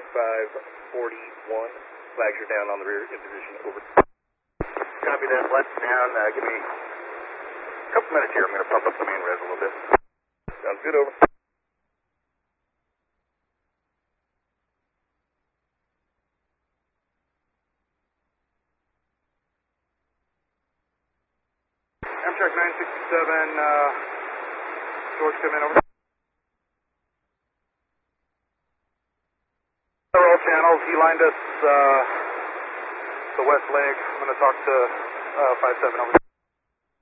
3541. Flags are down on the rear in position. Over. Copy that. Flags down. Give me a couple minutes here. I'm going to pump up the main res a little bit. Sounds good. Over. Amtrak 967. George, come in. Over. All channels. He lined us the west leg. I'm going to talk to 57 over.